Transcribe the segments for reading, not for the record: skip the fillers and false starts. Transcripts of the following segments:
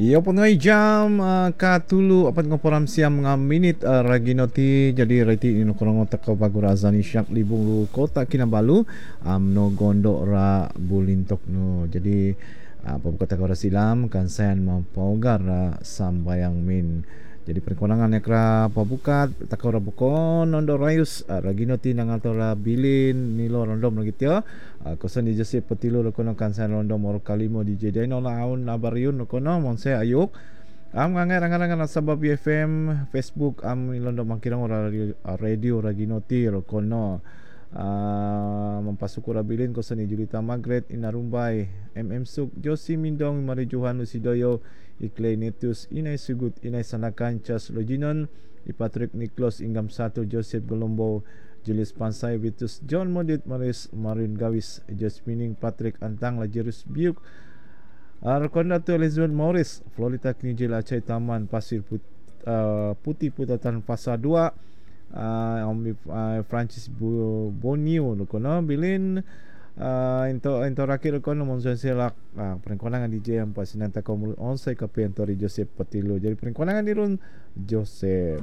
Iyo punoi jam katulu apat ngoporam siam nga minit raginoti jadi reti ino korong takaw bago razani syak libung lu kota Kinabalu no gondo ra bulintok no jadi pembuka takaw ra silam kan sen mampaugar sambayang min jadi perkonangan yakra pabukat takaw ra bukon nondo rayus raginoti nangato ra bilin nilo rondom gitu kosan di Joseph Petilo kono kansan rondom or kalimo di Jedeno laun nabariun kono monse ayuk ngangar sabab BFM Facebook ilondo mangkirang ora radio raginoti kono mampasuko rabilin kosan ni Julita Margaret Inarumbai Suk Josi Mindong Mari Johan Lusidoyo Iklay Netus Inay Sugut Inay Sanakan Chas Loginon Patrick Niklos Ingam 1 Joseph Golombo Julius Pansay Vitus John Modit Maris Marin Gawis Jasmining Patrick Antang Lazarus Biuk Rekondato Elizabeth Morris Florita Knijil Acai Taman Pasir Putih Putatan Fasa 2 Francis Bonio kono bilin into rakir kono monson selak perkonangan DJ yang pasinan ta komul onsai ka pentori Joseph Petilo jadi perkonangan dirun Joseph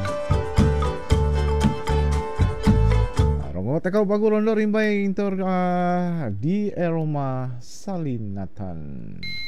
rongo takaw bago rondo rimbay intor di Aroma Salinatan.